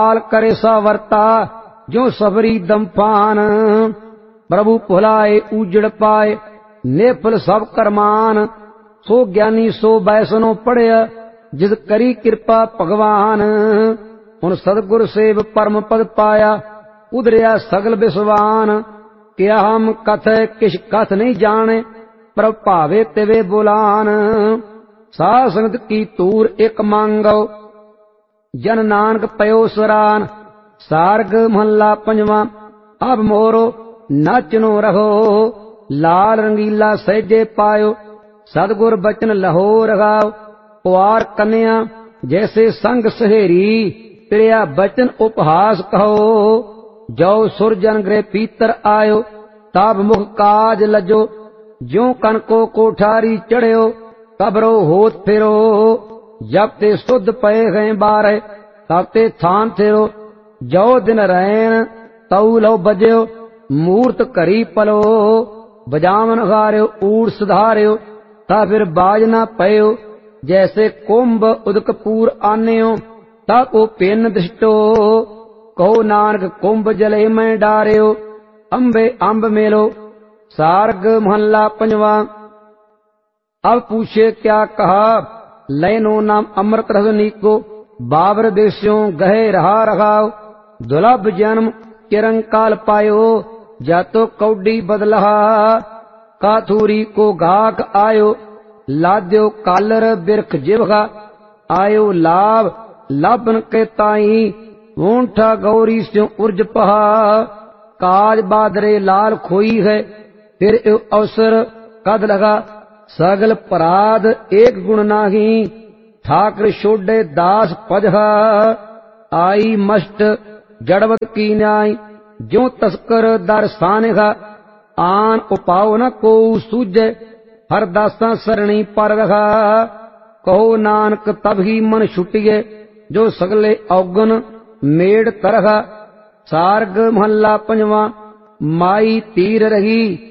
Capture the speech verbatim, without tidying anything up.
काल करे सा वर्ता जो सबरी दम्फान। प्रभु भुलाए उजड़ पाए नेफल सब करमान। सो ज्ञानी सो बैसनो पढ़िया जिस करी कृपा भगवान। हुन सतगुर सेव परम पद पाया उधरिया सगल विसवान। क्या हम कथ किश कथ नहीं जाने प्रभ भावे तिवे बुलान। साध संगत की तूर एक मांगो जन नानक पयो सरान। सारग महला पंजवा अब मोरो नाचनो रहो। लाल रंगीला सहजे पायो सतगुर बचन लहो रगाओ। कुआर कन्या जैसे संग सहेरी प्रिया बचन उपहास कहो। जो सुरजन गृह पीतर आयो तब मुख काज लजो। ज्यों कनको कोठारी चढ़्यो कबरो होत फिरो। जब ते शुद्ध पए गए बारे तब ते थान थिरो। जो दिन रैन तऊ लो बज्यो मूर्त करी पलो। बजावन हार्यो ऊर सुधार्यो ता फिर बाज ना पयो। जैसे कुंभ उदकपूर आन्यो तब ओ पिन दृष्टो। कहो नानक कुंभ जले में डार्यो अम्बे अम्ब मेलो। सार्ग महला पंजवा अब पूछे क्या कहा लैनो नाम अमृत रसनी को। बाबर देशों गहे रहा रखाओ दुलभ जन्म चिरंकाल पायो। जातो कौडी बदलहा काथूरी को गाक आयो। लाद्यो कालर बिरख जिवगा आयो लाभ लाभन के ताई। ऊंठा गौरी स्यों उर्ज पहा काज बादरे लाल खोई है। फिर अवसर कद लगा सगल पराध एक गुण नाही। ठाकर छोड़े दास पजहा आई मस्ट जड़वत की न्याय। ज्यों तस्कर दर सानेगा आन उपाओ न को सूझे। हर दासा सरणी पर रखा कहो नानक तब ही मन छुटिए। जो सगले औगन मेड़ तरहा। सार्ग महला पंजवा माई तीर रही